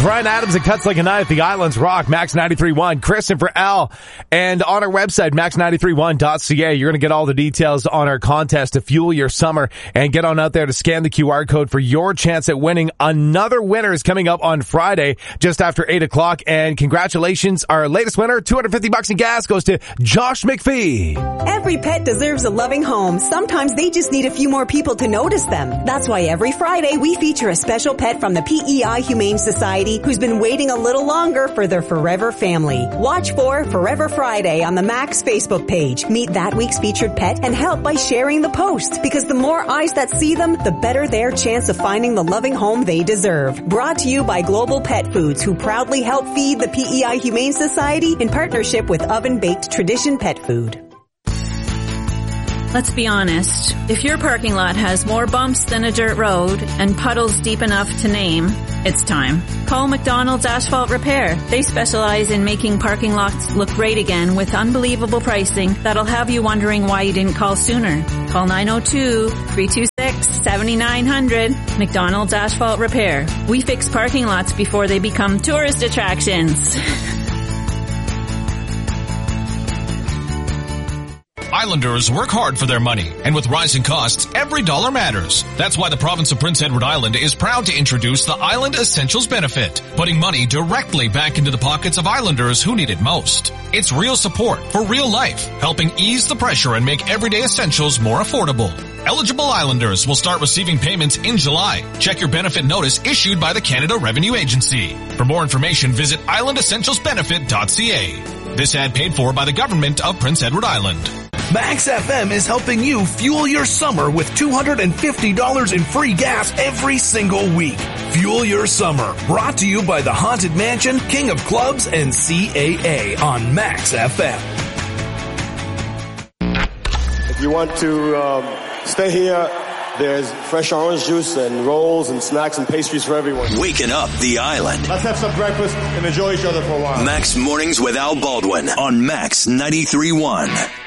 Brian Adams, It Cuts Like a Knife, The Islands Rock, Max 93.1, Christopher L. And on our website, max931.ca, you're going to get all the details on our contest to fuel your summer, and get on out there to scan the QR code for your chance at winning. Another winner is coming up on Friday, just after 8 o'clock. And congratulations, our latest winner, $250 in gas goes to Josh McPhee. Every pet deserves a loving home. Sometimes they just need a few more people to notice them. That's why every Friday we feature a special pet from the PEI Humane Society who's been waiting a little longer for their forever family. Watch for Forever Friday on the Max Facebook page. Meet that week's featured pet and help by sharing the post, because the more eyes that see them, the better their chance of finding the loving home they deserve. Brought to you by Global Pet Foods, who proudly help feed the PEI Humane Society in partnership with Oven Baked Tradition Pet Food. Let's be honest. If your parking lot has more bumps than a dirt road and puddles deep enough to name, it's time. Call McDonald's Asphalt Repair. They specialize in making parking lots look great again with unbelievable pricing that'll have you wondering why you didn't call sooner. Call 902-326-7900. McDonald's Asphalt Repair. We fix parking lots before they become tourist attractions. Islanders work hard for their money, and with rising costs, every dollar matters. That's why the province of Prince Edward Island is proud to introduce the Island Essentials benefit, putting money directly back into the pockets of Islanders who need it most. It's real support for real life, helping ease the pressure and make everyday essentials more affordable. Eligible Islanders will start receiving payments in July. Check your benefit notice issued by the Canada Revenue Agency. For more information, visit islandessentialsbenefit.ca. This ad paid for by the government of Prince Edward Island. Max FM is helping you fuel your summer with $250 in free gas every single week. Fuel your summer. Brought to you by the Haunted Mansion, King of Clubs, and CAA on Max FM. If you want to stay here, there's fresh orange juice and rolls and snacks and pastries for everyone. Waking up the island. Let's have some breakfast and enjoy each other for a while. Max Mornings with Al Baldwin on Max 93.1.